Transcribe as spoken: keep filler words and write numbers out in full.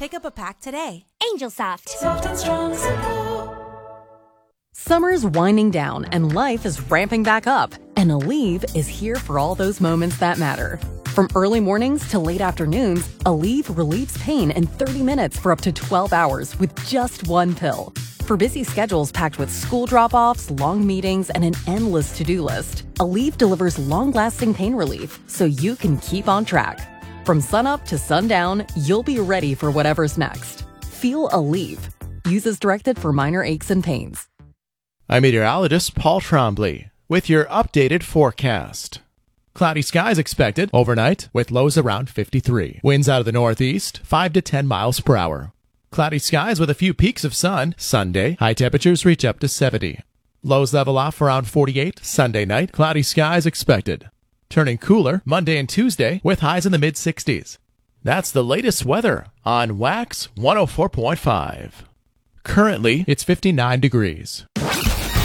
Pick up a pack today. Angel Soft. Soft and strong support. Summer's winding down and life is ramping back up. And Aleve is here for all those moments that matter. From early mornings to late afternoons, Aleve relieves pain in thirty minutes for up to twelve hours with just one pill. For busy schedules packed with school drop-offs, long meetings, and an endless to-do list, Aleve delivers long-lasting pain relief so you can keep on track. From sunup to sundown, you'll be ready for whatever's next. Feel Aleve. Use as directed for minor aches and pains. I'm meteorologist Paul Trombley with your updated forecast. Cloudy skies expected overnight with lows around fifty-three. Winds out of the northeast, five to ten miles per hour. Cloudy skies with a few peaks of sun. Sunday, high temperatures reach up to seventy. Lows level off around forty-eight. Sunday night, cloudy skies expected. Turning cooler Monday and Tuesday with highs in the mid-sixties. That's the latest weather on Wax one oh four point five. Currently, it's fifty-nine degrees.